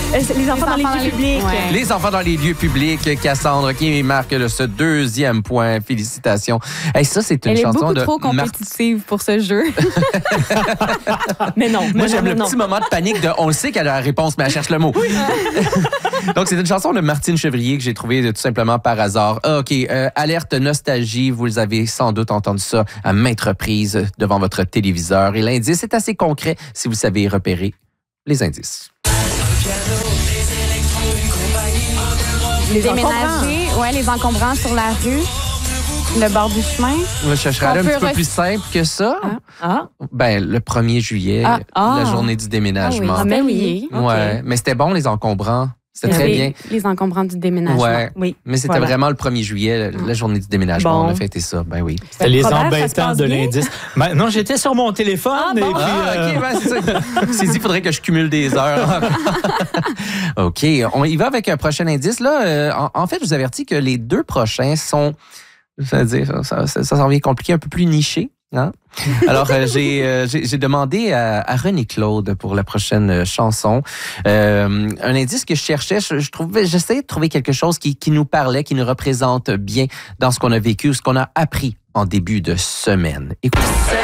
Les enfants dans les lieux publics. Ouais. Les enfants dans les lieux publics, Cassandre qui marque ce 2e point. Félicitations. Hey, ça, c'est une chanson beaucoup de trop compétitive pour ce jeu. Mais non. Moi, j'aime le petit moment de panique de on le sait qu'elle a la réponse, mais elle cherche le mot. Oui. Donc, c'est une chanson de Martine Chevrier que j'ai trouvée tout simplement par hasard. Ah, OK. Alerte nostalgie. Vous avez sans doute entendu ça à maintes reprises devant votre téléviseur. Et l'indice est assez concret si vous savez repérer les indices. Les déménagers, les encombrants sur la rue, le bord du chemin. Je chercherais un petit peu plus simple que ça. Ben, le 1er juillet, la journée du déménagement. Ah oui. Ouais, mais c'était bon, les encombrants. C'était très bien. Les encombrants du déménagement. Ouais. Oui. Mais c'était vraiment le 1er juillet, la journée du déménagement. Bon. On a fêté ça. Ben oui. C'était les Robert, embêtants de l'indice. Ben, non, j'étais sur mon téléphone. Et puis, OK, c'est ça. C'est dit, il faudrait que je cumule des heures. OK, on y va avec un prochain indice. Là, en fait, je vous avertis que les 2 prochains sont, ça s'en vient compliqué, un peu plus niché. Hein? Alors, j'ai demandé à René Claude pour la prochaine chanson un indice que je cherchais. J'essayais de trouver quelque chose qui nous parlait, qui nous représente bien dans ce qu'on a vécu, ce qu'on a appris en début de semaine. Écoutez.